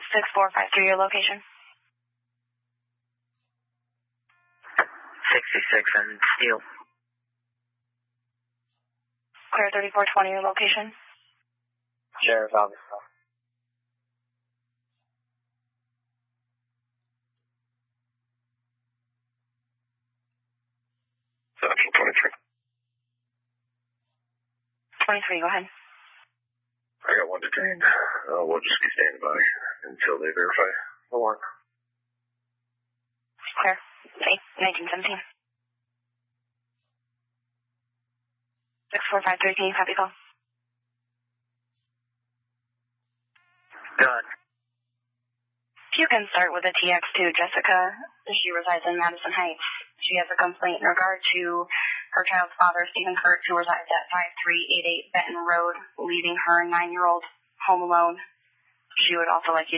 6453, your location. 66 and Steel. Clear 3420, your location. Sheriff's office. 23. 23, go ahead. I got one detained. We'll just be standing by until they verify the warrant. Clear. 1917. 6453, can you copy call? Done. You can start with a TX2. Jessica, she resides in Madison Heights. She has a complaint in regard to her child's father, Stephen Kurtz, who resides at 5388 Benton Road, leaving her 9-year-old home alone. She would also like you to